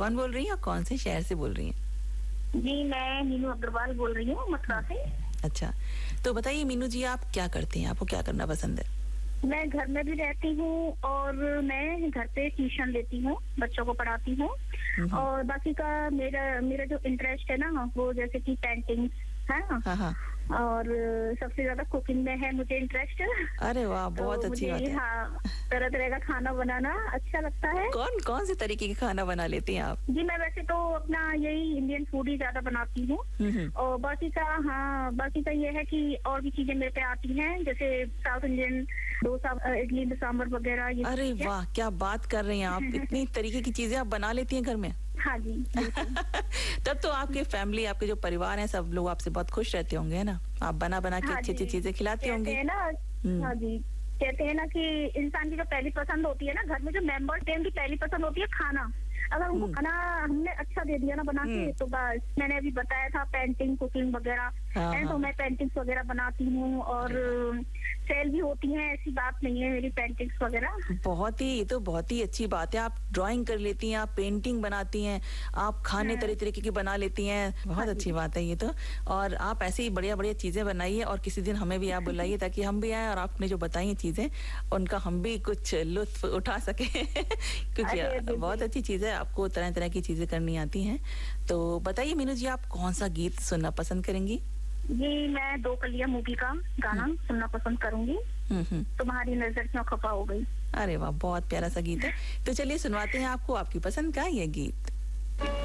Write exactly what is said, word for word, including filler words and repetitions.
कौन बोल रही हैं और कौन से शहर से बोल रही हैं? जी, मैं मीनू अग्रवाल बोल रही हूँ, मथुरा से। अच्छा, तो बताइए मीनू जी, आप क्या करती हैं? आपको क्या करना पसंद है? मैं घर में भी रहती हूँ और मैं घर पे ट्यूशन लेती हूँ, बच्चों को पढ़ाती हूँ। और बाकी का मेरा मेरा जो इंटरेस्ट है ना, वो जैसे कि पेंटिंग है ना। हाँ, हाँ। और सबसे ज्यादा कुकिंग में है मुझे इंटरेस्ट। अरे वाह, बहुत तो अच्छी मुझे बात है। हाँ, तरह तरह का खाना बनाना अच्छा लगता है। कौन कौन से तरीके के खाना बना लेती हैं आप? जी, मैं वैसे तो अपना यही इंडियन फूड ही ज्यादा बनाती हूँ। और बाकी का हाँ बाकी का ये है कि और भी चीजें मेरे पे आती हैं, जैसे साउथ इंडियन डोसा, इडली सांभर वगैरह। ये अरे वाह, क्या बात कर रही हैं आप! इतनी तरीके की चीजें आप बना लेती हैं घर में? हाँ जी। तब तो आपके फैमिली, आपके जो परिवार है, सब लोग आपसे बहुत खुश रहते होंगे, है ना? आप बना बना के हाँ अच्छी अच्छी चीजें खिलाती होंगी। कहते हैं ना, हाँ जी, कहते हैं ना कि इंसान की जो पहली पसंद होती है ना, घर में जो मेंबर्स हैं उनकी पहली पसंद होती है खाना। अगर उनको खाना हमने अच्छा दे दिया ना बना के, तो बस। मैंने अभी बताया था पेंटिंग कुकिंग वगैरह है, तो मैं पेंटिंग्स वगैरह बनाती हूँ और सेल भी होती है, ऐसी बात नहीं है मेरी पेंटिंग्स वगैरह। बहुत ही, ये तो बहुत ही अच्छी बात है। आप ड्राइंग कर लेती हैं, आप पेंटिंग बनाती हैं, आप खाने तरह तरीके की बना लेती हैं। बहुत अच्छी बात है ये तो। और आप ऐसे ही बढ़िया बढ़िया चीजें बनाइए और किसी दिन हमें भी आप बुलाइए ताकि हम भी आए और आपने जो बताई चीजें उनका हम भी कुछ लुत्फ उठा सके। क्योंकि बहुत अच्छी चीज है, आपको तरह तरह की चीजें करनी आती हैं। तो बताइए मीनू जी, आप कौन सा गीत सुनना पसंद करेंगी? जी, मैं दो कलियां मूवी का गाना सुनना पसंद करूंगी। तुम्हारी नजर क्यों खफा हो गई। अरे वाह, बहुत प्यारा सा गीत है। तो चलिए सुनवाते हैं आपको आपकी पसंद का ये गीत।